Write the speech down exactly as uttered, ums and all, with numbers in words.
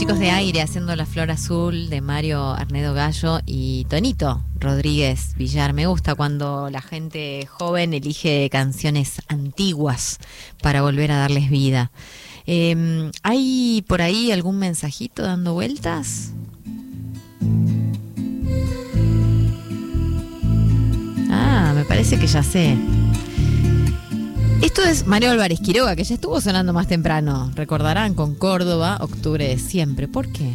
Chicos de Aire haciendo La Flor Azul de Mario Arnedo Gallo y Tonito Rodríguez Villar. Me gusta cuando la gente joven elige canciones antiguas para volver a darles vida. Eh, ¿Hay por ahí algún mensajito dando vueltas? Ah, me parece que ya sé. Esto es Mario Álvarez Quiroga, que ya estuvo sonando más temprano. Recordarán, con Córdoba, Octubre de Siempre. ¿Por qué?